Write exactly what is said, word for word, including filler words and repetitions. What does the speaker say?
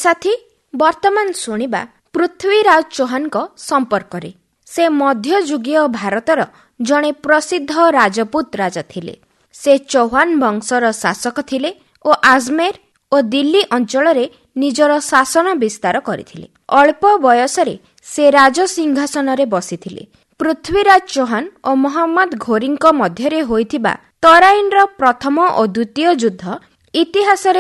ସାଥୀ, ବର୍ତ୍ତମାନ ଶୁଣିବା ପୃଥ୍ୱୀରାଜ ଚୌହାନଙ୍କ ସମ୍ପର୍କରେ। ସେ ମଧ୍ୟଯୁଗୀୟ ଭାରତର ଜଣେ ପ୍ରସିଦ୍ଧ ରାଜପୁତ ରାଜା ଥିଲେ। ସେ ଚୌହାନ ବଂଶର ଶାସକ ଥିଲେ ଓ ଆଜମେର ଓ ଦିଲ୍ଲୀ ଅଞ୍ଚଳରେ ନିଜର ଶାସନ ବିସ୍ତାର କରିଥିଲେ। ଅଳ୍ପ ବୟସରେ ସେ ରାଜସିଂହାସନରେ ବସିଥିଲେ। ପୃଥ୍ୱୀରାଜ ଚୌହାନ ଓ ମହମ୍ମଦ ଘୋରୀଙ୍କ ମଧ୍ୟରେ ହୋଇଥିବା ତରାଇନ୍ର ପ୍ରଥମ ଓ ଦ୍ୱିତୀୟ ଯୁଦ୍ଧ ଇତିହାସରେ